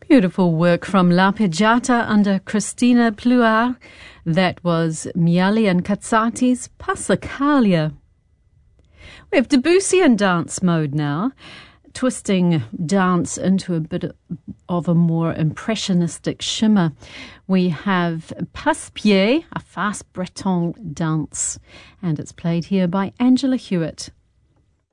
Beautiful work from La Pigiata under Christina Pluart. That was Miali and Katsati's Passacaglia. We have Debussy in dance mode now, twisting dance into a bit of a more impressionistic shimmer. We have Passe-Pied, a fast Breton dance, and it's played here by Angela Hewitt.